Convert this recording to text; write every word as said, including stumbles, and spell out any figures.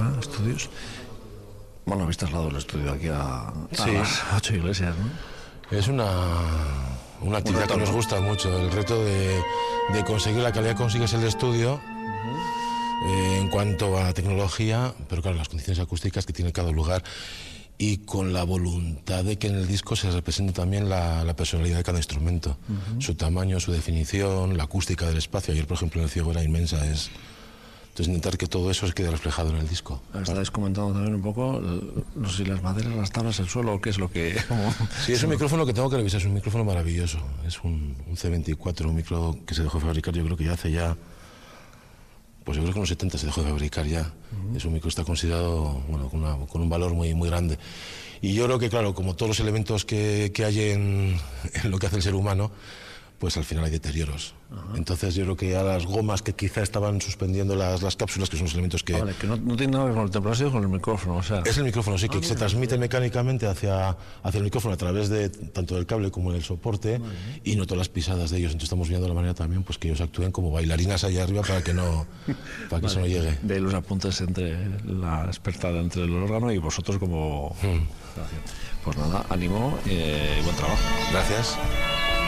¿verdad? Estudios. Bueno, habéis trasladado el estudio aquí a, a Sí. las ocho iglesias, ¿no? Es una, una actividad reto, que nos ¿no? gusta mucho, el reto de, de conseguir la calidad que consigues el estudio eh, en cuanto a tecnología, pero claro, las condiciones acústicas que tiene cada lugar y con la voluntad de que en el disco se represente también la, la personalidad de cada instrumento, uh-huh. su tamaño, su definición, la acústica del espacio. Ayer, por ejemplo, en el Ciego era inmensa, es... Entonces intentar que todo eso quede reflejado en el disco. Estáis comentando también un poco, no sé si las maderas, las tablas, el suelo, o qué es lo que... Sí, es un micrófono que tengo que revisar, es un micrófono maravilloso. Es un, un C veinticuatro, un micro que se dejó de fabricar, yo creo que ya hace ya... Pues yo creo que en los setenta se dejó de fabricar ya. Uh-huh. Es un micro que está considerado, bueno, con, una, con un valor muy, muy grande. Y yo creo que, claro, como todos los elementos que, que hay en, en lo que hace el ser humano, pues al final hay deterioros. Uh-huh. Entonces yo creo que a las gomas que quizá estaban suspendiendo las, las cápsulas, que son los elementos que... Ah, vale, que no, no tiene nada que ver con el temporal, sino con el micrófono, o sea... Es el micrófono, sí, que ah, se bien, transmite bien. mecánicamente hacia, hacia el micrófono a través de tanto del cable como del soporte, y noto las pisadas de ellos. Entonces estamos viendo la manera también pues que ellos actúen como bailarinas allá arriba para que no para que vale. eso no llegue. De los apuntes entre la experta entre el órgano y vosotros como... Hmm. Pues nada, ánimo y eh, buen trabajo. Gracias.